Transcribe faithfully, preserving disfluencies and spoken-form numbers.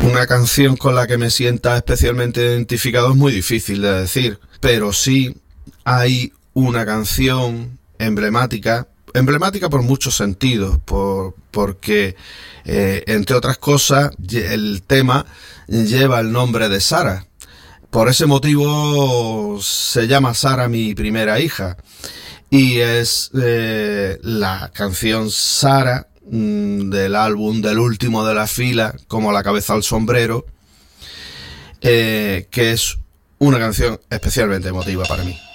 Una canción con la que me sienta especialmente identificado es muy difícil de decir, pero sí hay una canción emblemática, emblemática por muchos sentidos, por, porque eh, entre otras cosas el tema lleva el nombre de Sara. Por ese motivo se llama Sara mi primera hija, y es eh, la canción Sara del álbum Del último de la fila, como la cabeza al sombrero, eh, que es una canción especialmente emotiva para mí.